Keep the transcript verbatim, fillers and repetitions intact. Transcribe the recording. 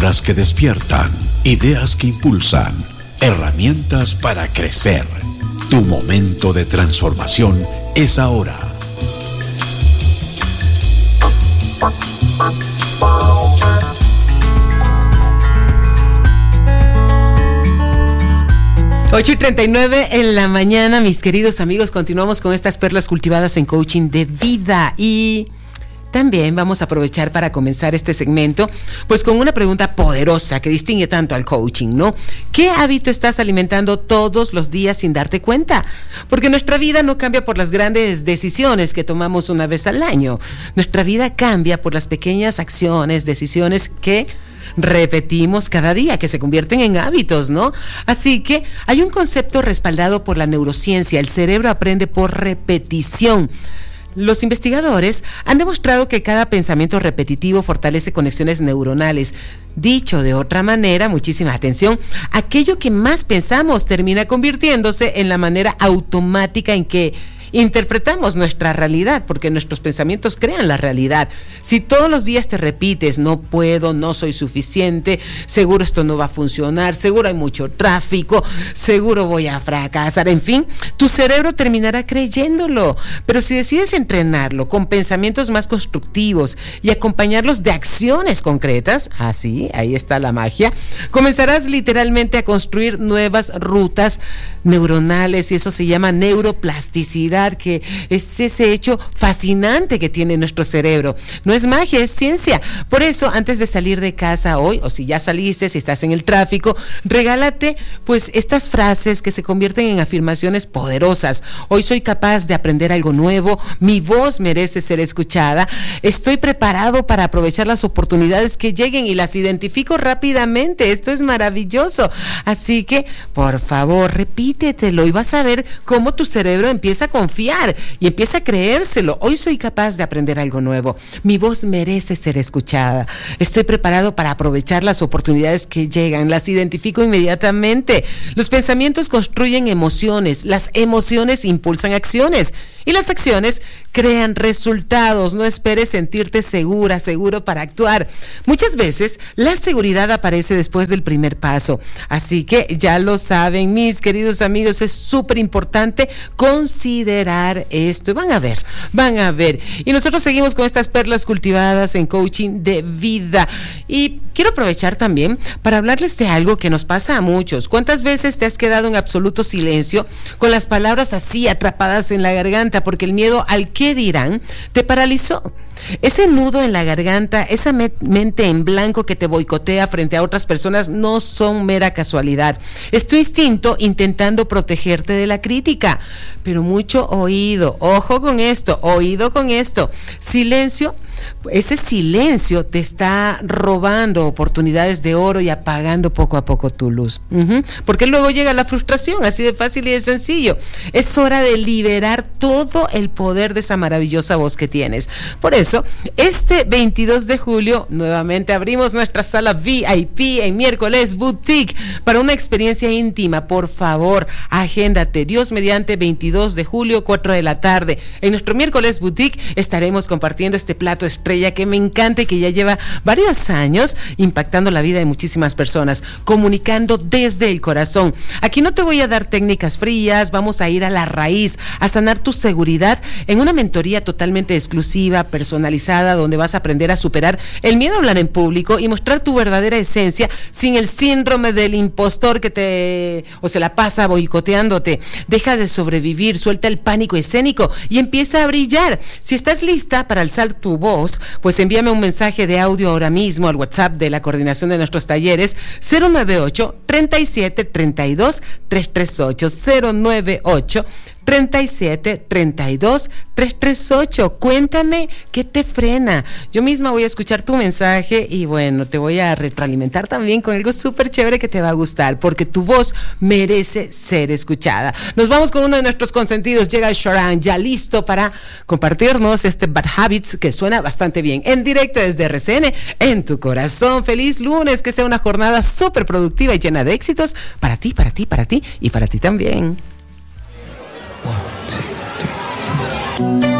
Palabras que despiertan, ideas que impulsan, herramientas para crecer. Tu momento de transformación es ahora. ocho y treinta y nueve en la mañana, mis queridos amigos, continuamos con estas perlas cultivadas en coaching de vida y también vamos a aprovechar para comenzar este segmento pues con una pregunta poderosa que distingue tanto al coaching, ¿no? ¿Qué hábito estás alimentando todos los días sin darte cuenta? Porque nuestra vida no cambia por las grandes decisiones que tomamos una vez al año. Nuestra vida cambia por las pequeñas acciones, decisiones que repetimos cada día, que se convierten en hábitos, ¿no? Así que hay un concepto respaldado por la neurociencia: el cerebro aprende por repetición. Los investigadores han demostrado que cada pensamiento repetitivo fortalece conexiones neuronales. Dicho de otra manera, muchísima atención, aquello que más pensamos termina convirtiéndose en la manera automática en que interpretamos nuestra realidad, porque nuestros pensamientos crean la realidad. Si todos los días te repites, no puedo, no soy suficiente, seguro esto no va a funcionar, seguro hay mucho tráfico, seguro voy a fracasar, en fin, tu cerebro terminará creyéndolo. Pero si decides entrenarlo con pensamientos más constructivos y acompañarlos de acciones concretas, así, ahí está la magia, comenzarás literalmente a construir nuevas rutas neuronales, y eso se llama neuroplasticidad, que es ese hecho fascinante que tiene nuestro cerebro. No es magia, es ciencia. Por eso, antes de salir de casa hoy, o si ya saliste, si estás en el tráfico, regálate pues estas frases que se convierten en afirmaciones poderosas. Hoy soy capaz de aprender algo nuevo, mi voz merece ser escuchada, estoy preparado para aprovechar las oportunidades que lleguen y las identifico rápidamente. Esto es maravilloso. Así que, por favor, repítetelo y vas a ver cómo tu cerebro empieza a confiar y empieza a creérselo. Hoy soy capaz de aprender algo nuevo. Mi voz merece ser escuchada. Estoy preparado para aprovechar las oportunidades que llegan. Las identifico inmediatamente. Los pensamientos construyen emociones. Las emociones impulsan acciones. Y las acciones crean resultados. No esperes sentirte segura, seguro para actuar. Muchas veces la seguridad aparece después del primer paso. Así que ya lo saben, mis queridos amigos, es súper importante considerar esto. Y van a ver, van a ver. Y nosotros seguimos con estas perlas cultivadas en coaching de vida. Y quiero aprovechar también para hablarles de algo que nos pasa a muchos. ¿Cuántas veces te has quedado en absoluto silencio con las palabras así atrapadas en la garganta porque el miedo al qué dirán te paralizó? Ese nudo en la garganta, esa me- mente en blanco que te boicotea frente a otras personas no son mera casualidad. Es tu instinto intentando protegerte de la crítica. Pero mucho oído, ojo con esto, oído con esto. Silencio, ese silencio te está robando oportunidades de oro y apagando poco a poco tu luz. Uh-huh. Porque luego llega la frustración, así de fácil y de sencillo. Es hora de liberar todo el poder de esa maravillosa voz que tienes. Por eso, este veintidós de julio, nuevamente abrimos nuestra sala V I P en Miércoles Boutique para una experiencia íntima. Por favor, agéndate. Dios mediante, veintidós de julio, cuatro de la tarde. En nuestro Miércoles Boutique estaremos compartiendo este plato estrella que me encanta y que ya lleva varios años impactando la vida de muchísimas personas, comunicando desde el corazón. Aquí no te voy a dar técnicas frías, vamos a ir a la raíz, a sanar tu seguridad en una mentoría totalmente exclusiva, personalizada, donde vas a aprender a superar el miedo a hablar en público y mostrar tu verdadera esencia sin el síndrome del impostor que te o se la pasa boicoteándote. Deja de sobrevivir, suelta el pánico escénico y empieza a brillar. Si estás lista para alzar tu voz, pues envíame un mensaje de audio ahora mismo al WhatsApp de la coordinación de nuestros talleres cero nueve ocho, treinta y siete, treinta y dos, trescientos treinta y ocho, cero nueve ocho, treinta y siete, treinta y dos, trescientos treinta y ocho. Cuéntame qué te frena. Yo misma voy a escuchar tu mensaje y bueno, te voy a retroalimentar también con algo súper chévere que te va a gustar, porque tu voz merece ser escuchada. Nos vamos con uno de nuestros consentidos. Llega Sharan, ya listo para compartirnos este Bad Habits que suena bastante bien. En directo desde R C N, en tu corazón. Feliz lunes, que sea una jornada súper productiva y llena de éxitos para ti, para ti, para ti y para ti también. One, two, three, four.